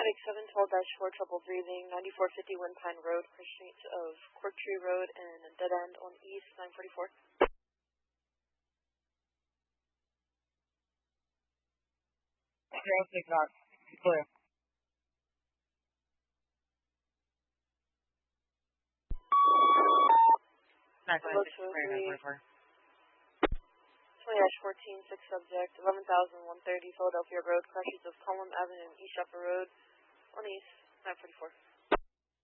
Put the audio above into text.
Pike 712-4, trouble breathing, 9450 Wind Pine Road, crush streets of Cork Tree Road and dead end on east, 944. I'll take that. Clear. Hello, 20-14, 6 subject, 11,130 Philadelphia Road, crashes of Column Avenue and East Sheffer Road on east, 944.